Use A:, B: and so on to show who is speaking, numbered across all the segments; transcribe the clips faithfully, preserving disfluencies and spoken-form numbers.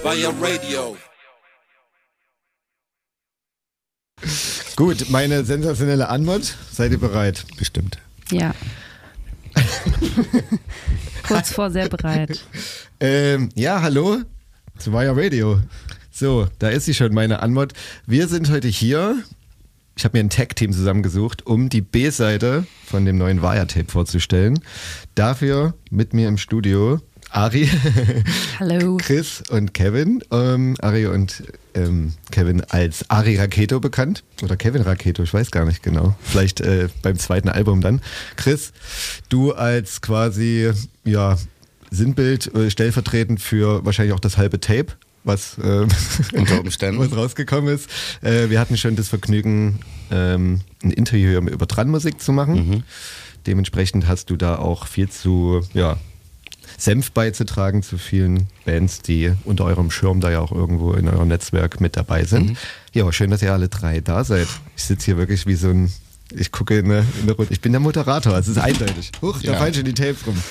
A: Via Radio.
B: Gut, meine sensationelle Anmod. Seid ihr bereit?
C: Bestimmt.
D: Ja. Kurz vor sehr bereit.
B: Ähm, ja, hallo zu Via Radio. So, da ist sie schon, meine Anmod. Wir sind heute hier. Ich habe mir ein Tag-Team zusammengesucht, um die B-Seite von dem neuen Via-Tape vorzustellen. Dafür mit mir im Studio Ari,
D: Hallo.
B: Chris und Kevin. Ähm, Ari und ähm, Kevin als Ari Raketo bekannt. Oder Kevin Raketo, ich weiß gar nicht genau. Vielleicht äh, beim zweiten Album dann. Chris, du als quasi ja, Sinnbild, äh, stellvertretend für wahrscheinlich auch das halbe Tape, was äh,
C: unter Umständen
B: was rausgekommen ist. Äh, wir hatten schon das Vergnügen, ähm, ein Interview über Tran-Musik zu machen. Mhm. Dementsprechend hast du da auch viel zu, ja, Senf beizutragen zu vielen Bands, die unter eurem Schirm da ja auch irgendwo in eurem Netzwerk mit dabei sind. Mhm. Ja, schön, dass ihr alle drei da seid. Ich sitze hier wirklich wie so ein, ich gucke in eine, in eine Runde. Ich bin der Moderator, es ist eindeutig. Huch, da
C: ja.
B: fallen schon die Tapes rum.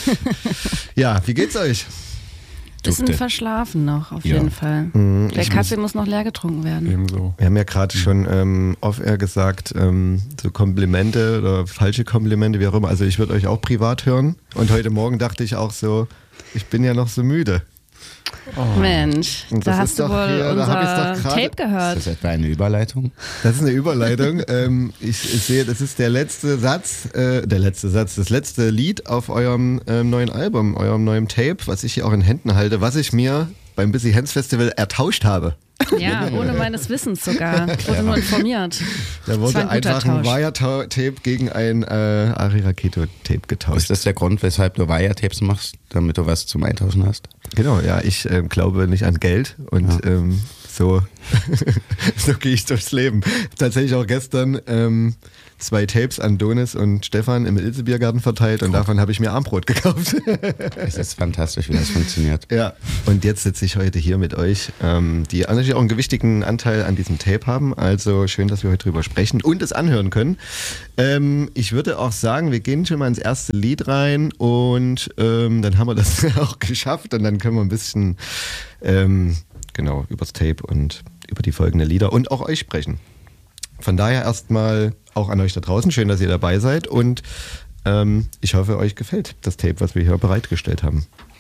B: Ja, wie geht's euch?
D: Bisschen verschlafen noch, auf
C: ja.
D: jeden Fall.
B: Mhm,
D: Der Kaffee muss, muss noch leer getrunken werden.
C: Ebenso.
B: Wir haben ja gerade schon ähm, off-air gesagt, ähm, so Komplimente oder falsche Komplimente, wie auch immer. Also ich würde euch auch privat hören. Und heute Morgen dachte ich auch so, ich bin ja noch so müde.
D: Oh. Mensch,
B: Und
D: da hast du wohl
B: hier,
D: unser Tape gehört.
C: Ist das etwa eine Überleitung?
B: Das ist eine Überleitung. ähm, ich, ich sehe, das ist der letzte Satz, äh, der letzte Satz, das letzte Lied auf eurem ähm, neuen Album, eurem neuen Tape, was ich hier auch in Händen halte, was ich mir beim Busy Hands Festival ertauscht habe.
D: Ja, ohne meines Wissens sogar. Ich wurde nur informiert.
B: Da wurde
D: ein
B: einfach ein
D: Tausch.
B: Wire-Tape gegen ein äh, Ari Raketo-Tape getauscht.
C: Ist das der Grund, weshalb du Wire-Tapes machst, damit du was zum Eintauschen hast?
B: Genau, ja, ich äh, glaube nicht an Geld und
C: Ja.
B: ähm, so, so gehe ich durchs Leben. Tatsächlich auch gestern ähm, zwei Tapes an Donis und Stefan im Ilse-Biergarten verteilt und cool. Davon habe ich mir Armbrot gekauft.
C: Es ist fantastisch, wie das funktioniert.
B: Ja, und jetzt sitze ich heute hier mit euch, ähm, die natürlich auch einen gewichtigen Anteil an diesem Tape haben. Also schön, dass wir heute drüber sprechen und es anhören können. Ähm, ich würde auch sagen, wir gehen schon mal ins erste Lied rein und ähm, dann haben wir das auch geschafft und dann können wir ein bisschen ähm, genau übers Tape und über die folgenden Lieder und auch euch sprechen. Von daher erstmal auch an euch da draußen, schön, dass ihr dabei seid und ähm, ich hoffe, euch gefällt das Tape, was wir hier bereitgestellt haben.